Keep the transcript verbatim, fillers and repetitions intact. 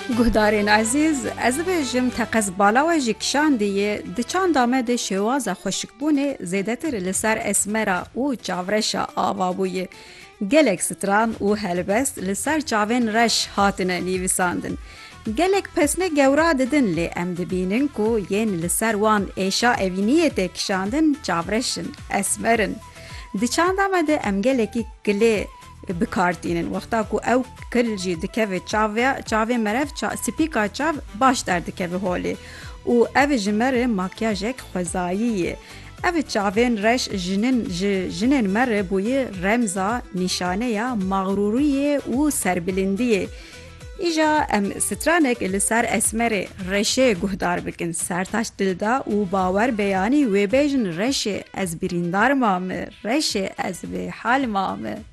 Guhdarên ezîz, ez dibêjim teqez bala we jî kişandiye di çanda me de şêwaza xweşikbûnê zêdetir li ser esmera û çavreşa avabûyê. Gelek stran û helbest li ser çavên reş hatine nîvisandin. Gelek pesne gewra didin lê em dibînin ku yên li ser wan êşa evîniyê tê kişandin çavreşin, esmerin. Di çanda me de em gelekî kilê bikartînin wexta ku ew kil jî dikeve çavê merev spîka çav baş derdikeve holê û ev ji me re makyajek xwezayî ye. Ev çavên reş jinên ji jinên me re bûye remza nîşaneya mağrûriyê û serbilindiyê. Îja em stranek li ser esmerê reşê guhdar bikin sertaş dilda û bawer beyanî wê bêjin reşê ez birîndar mame, reşê ez bêhal mame.